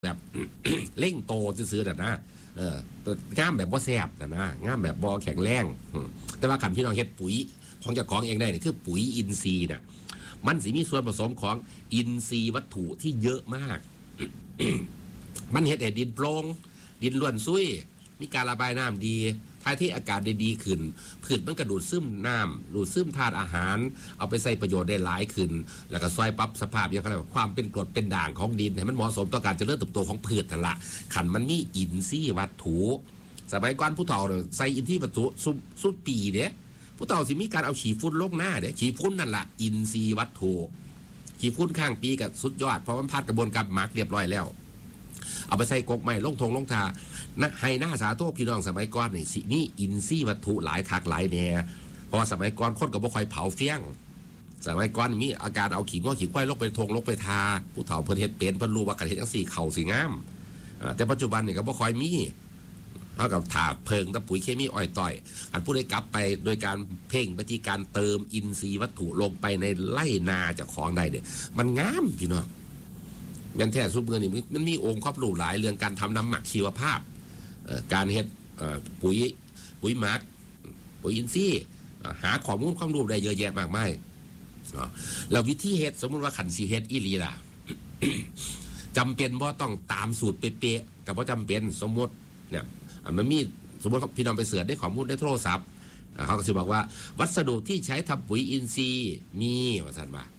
แบบ เร่งโตซื้อๆนะง่ามแบบบ่แซ่บนะง่ามแบบบ่แข็งแรงแต่ว่าคำที่เราเฮ็ดปุ๋ยของเจ้าของเองได้นี่คือปุ๋ยอินทรีย์นะมันสิมีส่วนผสมของอินทรีย์วัตถุที่เยอะมาก มันเฮ็ดให้ดินโปร่งดินล้วนซุยมีการระบายน้ำดีท้ายที่อากาศได้ดีขึ้นพืชมันก็ดูดซึมน้ำดูดซึมธาตุอาหารเอาไปใส่ประโยชน์ได้หลายขึ้นแล้วก็ซอยปรับสภาพอย่างไรความเป็นกรดเป็นด่างของดินให้มันเหมาะสมต่อการเจริญเติบโตของพืชนั่นละขันมันมีอินทรีย์วัตถุสมัยก่อนผู้เฒ่าใส่อินทรีย์วัตถุสุดปีเนี่ยผู้เฒ่าสิมีการเอาฉีดฝุ่นลงหน้าเนี่ยฉีดฝุ่นนั่นละอินทรีย์วัตถุฉีดฝุ่นข้างปีกับสุดยอดเพราะมันผ่านกระบวนการหมักเรียบร้อยแล้วเอาไปใส่กกไม้ลงทงลงทาให้หน้าสาโทพี่น้องสมัยก่อนนี่สินี่อินทรีย์วัตถุหลายคักหลายแน่เพราะสมัยก่อนคนก็บ่ค่อยเผาเฟี้ยงสมัยก่อนมีอาการเอาขี้ง้อขี้ควายลงไปทงลงไปทาผู้เฒ่าเพิ่นเฮ็ดเป็นเพิ่นรู้ว่าการเฮ็ดจังซี่เข้าสิงามแต่ปัจจุบันนี่ก็บ่ค่อยมีเท่ากับถาเพิงกับปุ๋ยเคมีอ้อยต่อยอันผู้ได้กลับไปโดยการเพ่งไปที่การเติมอินทรีย์วัตถุลงไปในไร่นาเจ้าของได้เนี่ยมันงามพี่น้องยันแท้ซุปเปอร์นี่มันมีองค์ความรู้หลายเรื่องการทำน้ำหมักชีวภาพการเฮ็ดปุ๋ยหมักปุ๋ยอินทรีย์หาข้อมูลความรู้ได้เยอะแยะมากมายแล้ววิธีเฮ็ดสมมุติว่าขันสีเฮ็ดอีหลีล่ะ จำเป็นว่าต้องตามสูตรเป๊ะๆกับว่าจำเป็นสมมติเนี่ยมันมีสมมติพี่น้องไปเสิร์ชได้ข้อมูลได้โทรศัพท์เขาก็จะบอกว่าวัสดุที่ใช้ทำปุ๋ยอินทรีย์มีว่าสันว่า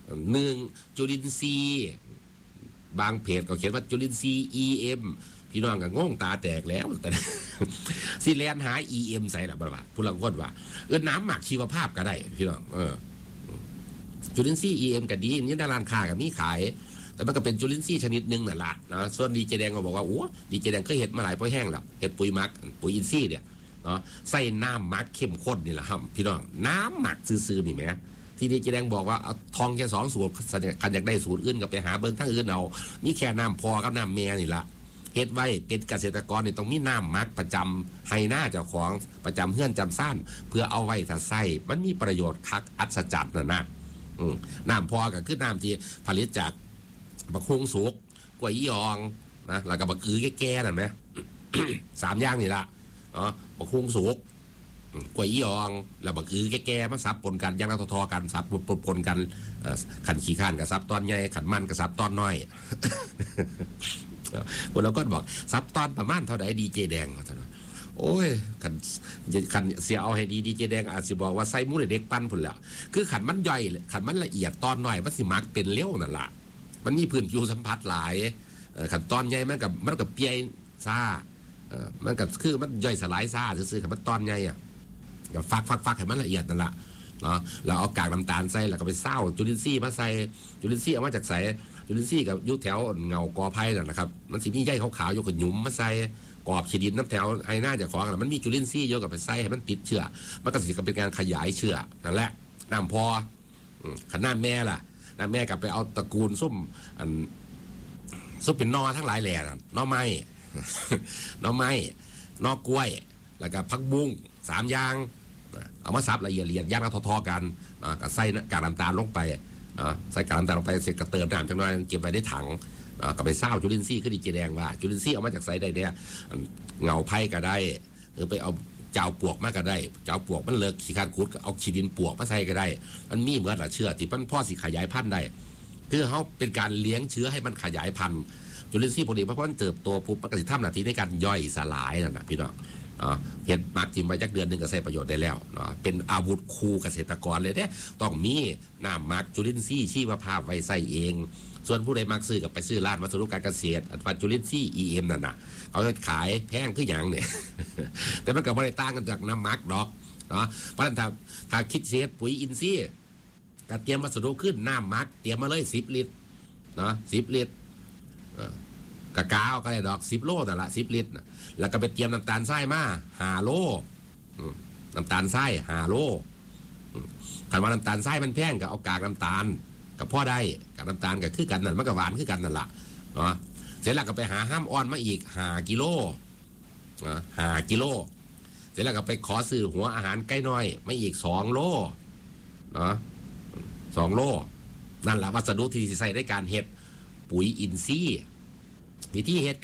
1จุลินทรีย์บางเพจก็เขียนว่าจุลินทรีย์ EM พี่น้องก็งงตาแตกแล้วแต่สิแลนหา EM ใส่ละบ่ว่าผู้ลังคนว่าน้ำหมักชีวภาพก็ได้พี่น้องจุลินทรีย์ EM ก็ดีนี่ในร้านค้าก็มีขายแต่มันก็เป็นจุลินทรีย์ชนิดหนึ่งนั่นแหละนะส่วนดีเจแดงก็บอกว่าโอ้ดีเจแดงเคยเห็ดมาหลายพอแห้งแล้วเห็ดปุ๋ยหมักปุ๋ยอินทรีย์เนี่ยเนาะใส่น้ำหมักเข้มข้นนี่แหละครับพี่น้องน้ำหมักซื่อๆนี่แหมที่ดีเจแดงบอกว่าเอาทองแค่2 สูตรคันอยากได้สูตรอื่นก็ไปหาเบิ้งทั้งอื่นเอานี่แค่น้ำพอกับน้ำแม่นี่ละเฮ็ดไว้เป็นเกษตรกรนี่ต้องมีน้ำหมักประจำให้หน้าเจ้าของประจำเฮือนจำซ่านเพื่อเอาไว้ถ้าใส่มันมีประโยชน์คักอัศจรรย์นะน้ำพอก็คือน้ำที่ผลิตจากบักฮุงสุกกล้วยยองนะแล้วก็บักอื้อแก่ๆนั่นไหม 3 อย่างนี่ละบักฮุงสุกกล้วยยองแล้วบักอื้อแก่ๆมาซับปนกันย่างทอๆกันซับปนกันขันขี้ข้านกับซับตอนใหญ่ขันมันกับซับตอนน้อย คนเราก็บอกซับตอนประมาณเท่าไหร่ดีเจแดงโอ้ยขันเสียเอาให้ดีเจแดงอาจจะบอกว่าใส่หมูเด็กปั้นพุ่นแล้วคือขันมันย่อยขันมันละเอียดตอนน้อยมันสิมักเป็นเลี้ยวนั่นแหละมันมีพื้นผิวสัมผัสหลายขันตอนใหญ่มันกับเปียซ่ามันกับคือมันย่อยสลายซ่าซื่อๆขันมันตอนใหญ่อะกับฟักให้มันละเอียดนั่นแหละเนาะเราเอากากน้ำตาลใส่แล้วก็ไปเศร้าจุลินทรีย์มาใส่จุลินทรีย์เอามาจากใส่จุลินทรีย์กับยุแถวเงากอไผ่นั่นนะครับมันสีมีใยขาวๆอยู่กับหยุมมาใส่กรอบขีดินน้ำแถวไอ้หน้าจากของมันมีจุลินทรีย์เยอะกับไปใส่ให้มันติดเชื้อมันก็สิเป็นการขยายเชื้อนั่นแหละน้ำพอขนาดแม่ล่ะน้าแม่กลับไปเอาตระกูลส้มเป็นนอทั้งหลายแหล่นอไม้นอกล้วยแล้วก็ผักบุ้ง3 อย่างเอามาซับละเอียดย่างทอๆกันก็ใส่กากน้ำตาลลงไปใส่กากน้ำตาลลงไปเสร็จก็เติมน้ำจังหน่อยเก็บไว้ในถังก็ไปเศร้าจุลินทรีย์ขึ้นดีเจแดงว่าจุลินทรีย์เอามาจากไซได้เนี่ยเงาไผ่ก็ได้หรือไปเอาเจ้าปวกมาก็ได้เจ้าปวกมันเลิกขี้คานคุดเอาขี้ดินปวกมาใส่ก็ได้มันมีเหมือนละเชื้อที่มันพ่อสิขยายพันธุ์ได้คือเขาเป็นการเลี้ยงเชื้อให้มันขยายพันธุ์จุลินทรีย์พอดีเพราะมันเติบโตปุ๊บมันก็จะทำหน้าที่ในการย่อยสลายนั่นนะพี่น้องเห็ดหมักจิ้มไปจักเดือนหนึ่งก็ใช้ประโยชน์ได้แล้วเป็นอาวุธคู่เกษตรกรเลยเนี่ยต้องมีน้ำหมักจุลินทรีย์ชีวภาพไว้ใส่เองส่วนผู้ใดมักซื้อกับไปซื้อร้านวัสดุการเกษตรอัตราจุลินทรีย์ EM นั่นน่ะเขาจะขายแพงขึ้นอย่างเนี่ย แต่มันก็ไม่ได้ต่างกันจากน้ำหมักดอกเพราะฉะนั้นถ้าคิดเสียปุ๋ยอินทรีย์ก็เตรียมวัสดุขึ้นน้ำหมักเตรียมมาเลย10 ลิตร10 ลิตรกะกาวก็ได้ดอก10 โลแต่ละ10 ลิตรแล้วก็ไปเตรียมน้ำตาลทรายมา5 โลน้ำตาลทราย5 โลคันว่าน้ำตาลทรายมันแพงก็เอากากน้ำตาลกับพ่อได้กับน้ำตาลกับคือกันนั่นมันก็หวานคือกันนั่นแหละเสร็จแล้วก็ไปหาห้ามอ่อนมาอีก5 กิโล5 กิโลเสร็จแล้วก็ไปขอซื้อหัวอาหารไก่น้อยมาอีก2 โล2 โลนั่นแหละวัสดุที่ใส่ในการเฮ็ดปุ๋ยอินทรีย์วิธีเฮ็ด